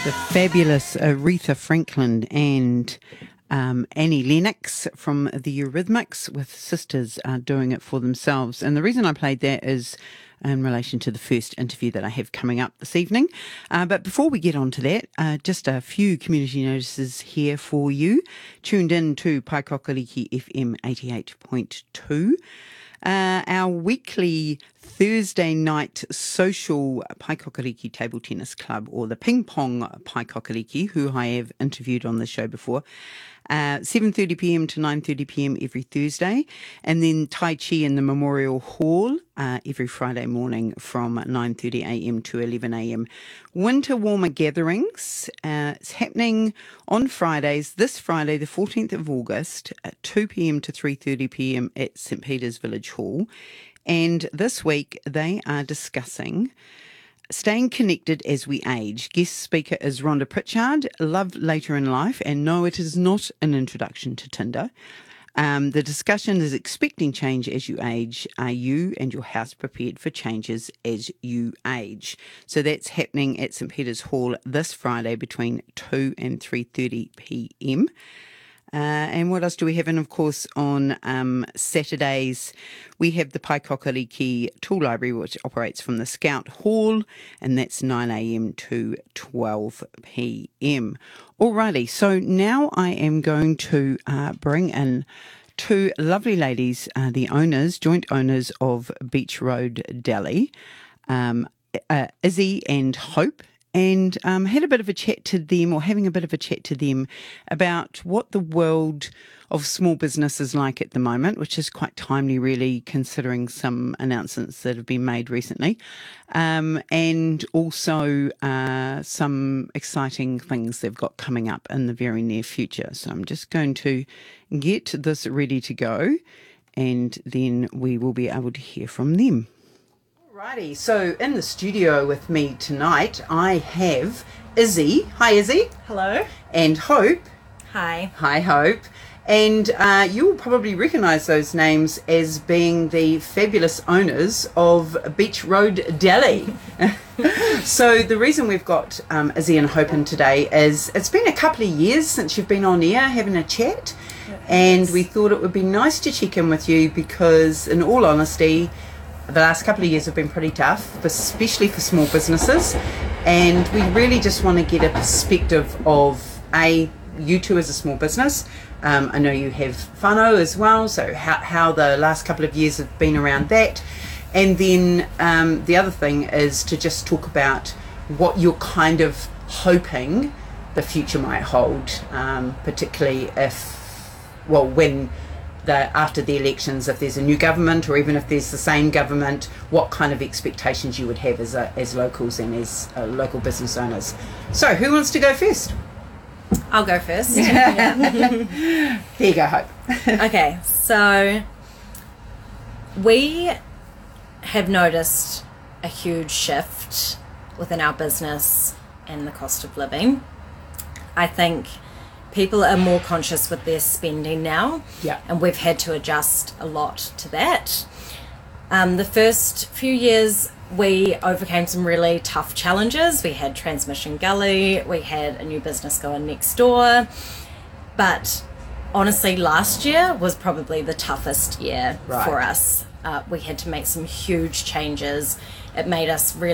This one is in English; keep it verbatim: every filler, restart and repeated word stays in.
The fabulous Aretha Franklin and um, Annie Lennox from the Eurythmics with sisters uh, doing it for themselves. And the reason I played that is in relation to the first interview that I have coming up this evening. Uh, but before we get on to that, uh, just a few community notices here for you. Tuned in to Paikokaliki F M eighty-eight point two. Uh, our weekly Thursday night social Paikokaliki Table Tennis Club, or the Ping Pong Paikokaliki, who I have interviewed on the show before, uh, seven thirty p.m. to nine thirty p.m. every Thursday, and then Tai Chi in the Memorial Hall uh, every Friday morning from nine thirty a.m. to eleven a.m. Winter Warmer Gatherings, uh, it's happening on Fridays, this Friday the fourteenth of August at two p.m. to three thirty p.m. at St Peter's Village Hall. And this week they are discussing staying connected as we age. Guest speaker is Rhonda Pritchard, Love Later in Life, and no, it is not an introduction to Tinder. Um, the discussion is expecting change as you age. Are you and your house prepared for changes as you age? So that's happening at St Peter's Hall this Friday between two and three thirty p.m. Uh, and what else do we have? And of course, on um, Saturdays, we have the Paikokaliki Tool Library, which operates from the Scout Hall, and that's nine a.m. to twelve p.m. Alrighty, so now I am going to uh, bring in two lovely ladies, uh, the owners, joint owners of Beach Road Deli, um, uh, Izzy and Hope. And um, had a bit of a chat to them, or having a bit of a chat to them about what the world of small business is like at the moment, which is quite timely, really, considering some announcements that have been made recently, um, and also uh, some exciting things they've got coming up in the very near future. So I'm just going to get this ready to go, and then we will be able to hear from them. Alrighty, so in the studio with me tonight, I have Izzy. Hi, Izzy. Hello. And Hope. Hi. Hi, Hope. And uh, you will probably recognise those names as being the fabulous owners of Beach Road Deli. So the reason we've got um, Izzy and Hope in today is it's been a couple of years since you've been on air having a chat, and we thought it would be nice to check in with you because, in all honesty, the last couple of years have been pretty tough, especially for small businesses, and we really just want to get a perspective of, A, you two as a small business. Um, I know you have whānau as well, so how, how the last couple of years have been around that. And then um, the other thing is to just talk about what you're kind of hoping the future might hold, um, particularly if, well, when The, after the elections, if there's a new government, or even if there's the same government, what kind of expectations you would have as a, as locals and as uh, local business owners. So who wants to go first? I'll go first. Yeah. There you go, Hope. Okay, so we have noticed a huge shift within our business and the cost of living. I think people are more conscious with their spending now, yeah, and we've had to adjust a lot to that. Um, the first few years, we overcame some really tough challenges. We had Transmission Gully, we had a new business going next door, but honestly, last year was probably the toughest year right. for us. Uh, we had to make some huge changes. It made us really